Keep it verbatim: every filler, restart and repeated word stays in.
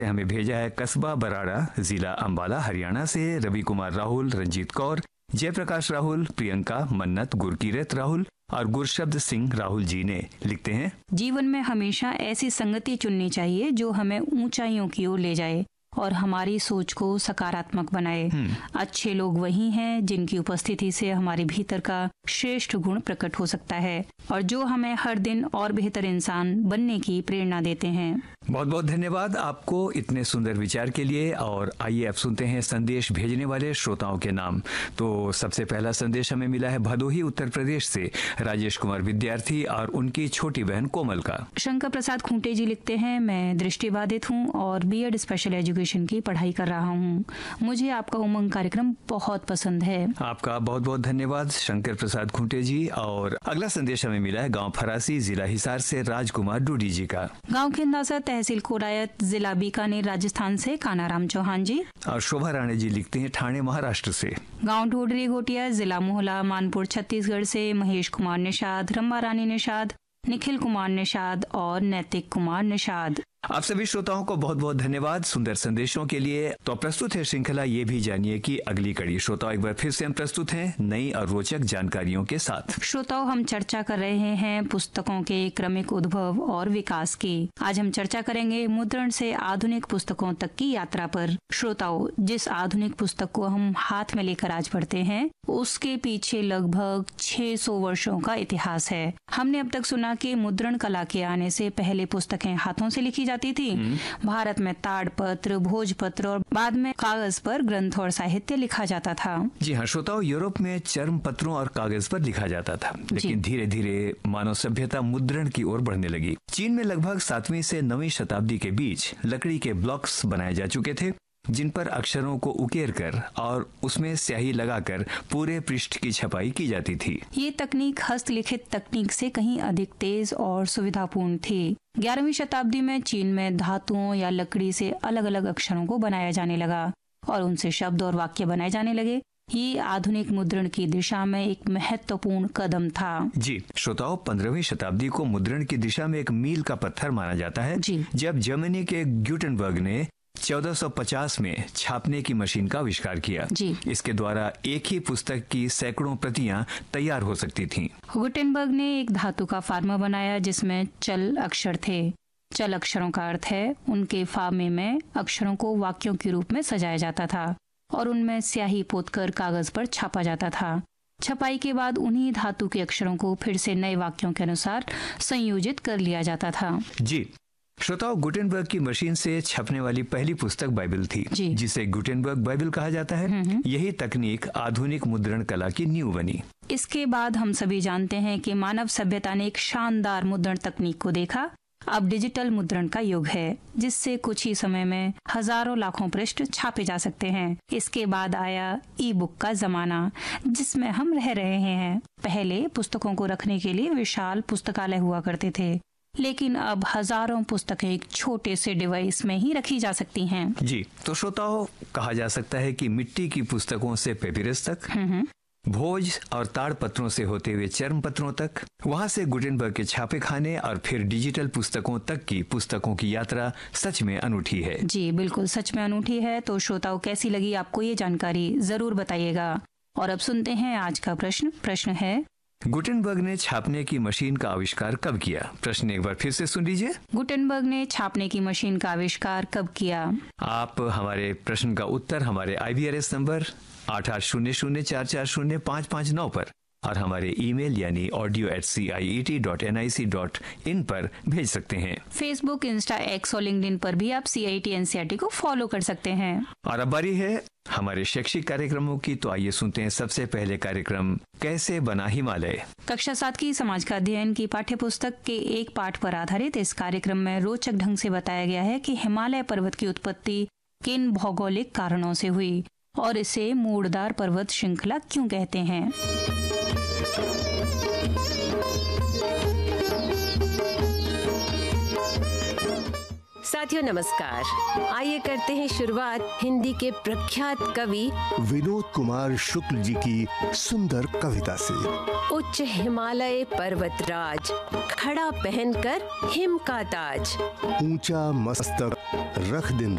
हमें भेजा है कस्बा बराड़ा, जिला अंबाला, हरियाणा से रवि कुमार राहुल, रंजीत कौर, जयप्रकाश राहुल, प्रियंका, मन्नत, गुरकीरत राहुल और गुरशब्द सिंह राहुल जी ने लिखते हैं, जीवन में हमेशा ऐसी संगति चुननी चाहिए जो हमें ऊंचाइयों की ओर ले जाए और हमारी सोच को सकारात्मक बनाए। अच्छे लोग वही हैं जिनकी उपस्थिति से हमारे भीतर का श्रेष्ठ गुण प्रकट हो सकता है और जो हमें हर दिन और बेहतर इंसान बनने की प्रेरणा देते हैं। बहुत बहुत धन्यवाद आपको इतने सुंदर विचार के लिए। और आइए अब सुनते हैं संदेश भेजने वाले श्रोताओं के नाम। तो सबसे पहला संदेश हमें मिला है भदोही उत्तर प्रदेश से राजेश कुमार विद्यार्थी और उनकी छोटी बहन कोमल का। शंकर प्रसाद खूंटे जी लिखते हैं, मैं दृष्टिबाधित हूँ और बीएड स्पेशल एजुकेशन की पढ़ाई कर रहा हूँ। मुझे आपका उमंग कार्यक्रम बहुत पसंद है। आपका बहुत बहुत धन्यवाद शंकर प्रसाद खूंटे जी। और अगला संदेश हमें मिला है गाँव फरासी, जिला हिसार से राजकुमार डूडी जी का। गाँव खिंदासा, तहसील कोरायत, जिला बीकानेर, राजस्थान से कानाराम चौहान जी। और शोभा राणे जी लिखते हैं ठाणे महाराष्ट्र से। गांव ढोडरी घोटिया, जिला मोहला, मानपुर, छत्तीसगढ़ से महेश कुमार निषाद, रंबा रानी निषाद, निखिल कुमार निषाद और नैतिक कुमार निषाद। आप सभी श्रोताओं को बहुत बहुत धन्यवाद सुंदर संदेशों के लिए। तो प्रस्तुत है श्रृंखला ये भी जानिए की अगली कड़ी। श्रोताओं एक बार फिर से हम प्रस्तुत हैं नई और रोचक जानकारियों के साथ। श्रोताओं हम चर्चा कर रहे हैं पुस्तकों के क्रमिक उद्भव और विकास की। आज हम चर्चा करेंगे मुद्रण से आधुनिक पुस्तकों तक की यात्रा पर। श्रोताओं, जिस आधुनिक पुस्तक को हम हाथ में लेकर आज पढ़ते हैं उसके पीछे लगभग छह सौ वर्षों का इतिहास है। हमने अब तक सुना कि मुद्रण कला के आने से पहले पुस्तकें हाथों से लिखी जाती थी। भारत में ताड़पत्र, भोजपत्र और बाद में कागज पर ग्रंथ और साहित्य लिखा जाता था। जी हाँ श्रोताओं, यूरोप में चर्म पत्रों और कागज पर लिखा जाता था, लेकिन धीरे धीरे मानव सभ्यता मुद्रण की ओर बढ़ने लगी। चीन में लगभग सातवीं से नवीं शताब्दी के बीच लकड़ी के ब्लॉक्स बनाए जा चुके थे जिन पर अक्षरों को उकेर कर और उसमें स्याही लगाकर पूरे पृष्ठ की छपाई की जाती थी। ये तकनीक हस्तलिखित तकनीक से कहीं अधिक तेज और सुविधापूर्ण थी। ग्यारहवीं शताब्दी में चीन में धातुओं या लकड़ी से अलग अलग अक्षरों को बनाया जाने लगा और उनसे शब्द और वाक्य बनाए जाने लगे। ये आधुनिक मुद्रण की दिशा में एक महत्वपूर्ण कदम था। जी श्रोताओं, पंद्रहवीं शताब्दी को मुद्रण की दिशा में एक मील का पत्थर माना जाता है जी। जब जर्मनी के ग्यूटेनबर्ग ने चौदह सौ पचास में छापने की मशीन का आविष्कार किया। जी। इसके द्वारा एक ही पुस्तक की सैकड़ों प्रतियां तैयार हो सकती थीं। गुटेनबर्ग ने एक धातु का फार्मा बनाया जिसमें चल अक्षर थे। चल अक्षरों का अर्थ है उनके फार्मे में अक्षरों को वाक्यों के रूप में सजाया जाता था और उनमें स्याही पोतकर कागज पर छापा जाता था। छपाई के बाद उन्हीं धातु के अक्षरों को फिर से नए वाक्यों के अनुसार संयोजित कर लिया जाता था। जी श्रोताओं, गुटेनबर्ग की मशीन से छपने वाली पहली पुस्तक बाइबल थी जिसे गुटेनबर्ग बाइबल कहा जाता है। यही तकनीक आधुनिक मुद्रण कला की नींव बनी। इसके बाद हम सभी जानते हैं कि मानव सभ्यता ने एक शानदार मुद्रण तकनीक को देखा। अब डिजिटल मुद्रण का युग है जिससे कुछ ही समय में हजारों लाखों पृष्ठ छापे जा सकते हैं। इसके बाद आया ई बुक का जमाना जिसमें हम रह रहे हैं। पहले पुस्तकों को रखने के लिए विशाल पुस्तकालय हुआ करते थे, लेकिन अब हजारों पुस्तकें एक छोटे से डिवाइस में ही रखी जा सकती हैं। जी तो श्रोताओं, कहा जा सकता है कि मिट्टी की पुस्तकों से पेपिरस तक, भोज और ताड़ पत्रों से होते हुए चर्म पत्रों तक, वहां से गुटेनबर्ग के छापे खाने और फिर डिजिटल पुस्तकों तक की पुस्तकों की यात्रा सच में अनूठी है। जी बिल्कुल सच में अनूठी है। तो श्रोताओं, कैसी लगी आपको ये जानकारी जरूर बताइएगा। और अब सुनते हैं आज का प्रश्न। प्रश्न है, गुटेनबर्ग ने छापने की मशीन का आविष्कार कब किया? प्रश्न एक बार फिर से सुन लीजिए। गुटेनबर्ग ने छापने की मशीन का आविष्कार कब किया? आप हमारे प्रश्न का उत्तर हमारे आई वी आर एस नंबर आठ आठ शून्य शून्य चार चार शून्य पाँच पाँच नौ पर और हमारे ईमेल यानी audio eight C I E T dot N I C dot in पर भेज सकते हैं। फेसबुक, इंस्टा, एक्स और लिंक्डइन पर भी आप सी I T N C R T को फॉलो कर सकते हैं। और अब बारी है हमारे शैक्षिक कार्यक्रमों की। तो आइए सुनते हैं सबसे पहले कार्यक्रम कैसे बना हिमालय। कक्षा सात की समाज का अध्ययन की पाठ्य पुस्तक के एक पाठ पर आधारित इस कार्यक्रम में रोचक ढंग से बताया गया है कि हिमालय पर्वत की उत्पत्ति किन भौगोलिक कारणों से हुई और इसे मूड़दार पर्वत श्रृंखला क्यों कहते हैं। साथियों नमस्कार। आइए करते हैं शुरुआत हिंदी के प्रख्यात कवि विनोद कुमार शुक्ल जी की सुंदर कविता से। उच्च हिमालय पर्वतराज, खड़ा पहनकर हिम का ताज, ऊंचा मस्तक रख दिन